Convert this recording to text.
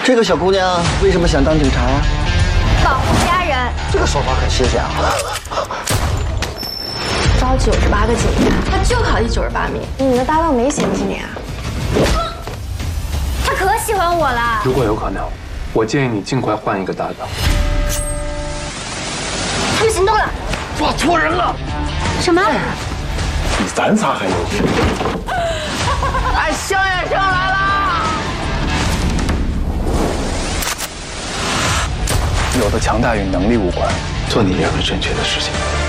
这个小姑娘为什么想当警察呀？ 保护家人。 这个说法很新鲜啊。 招98个警察，他就考第98名。你的搭档没嫌弃你啊？他可喜欢我了。 如果有可能，我建议你尽快换一个搭档。 他们行动了， 抓错人了。 什么？ 比咱仨还有趣。 哎，香烟上来了！ 有的强大与能力无关，做你认为正确的事情。